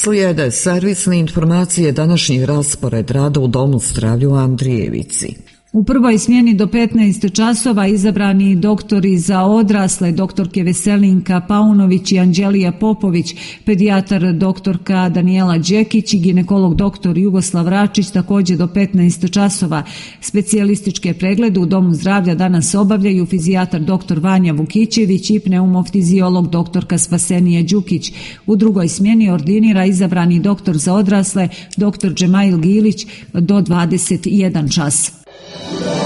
Slijede servisne informacije današnjih raspored rada u Domu zdravlja u Andrijevici. U prvoj smjeni do 15 časova izabrani doktori za odrasle, doktorke Veselinka Paunović i Anđelija Popović, pedijatar doktorka Danijela Đekić i ginekolog doktor Jugoslav Račić također do 15 časova. Specijalističke preglede u Domu zdravlja danas obavljaju fizijatar doktor Vanja Vukićević i pneumoftiziolog doktorka Spasenija Đukić. U drugoj smjeni ordinira izabrani doktor za odrasle, doktor Džemail Gilić do 21 čas.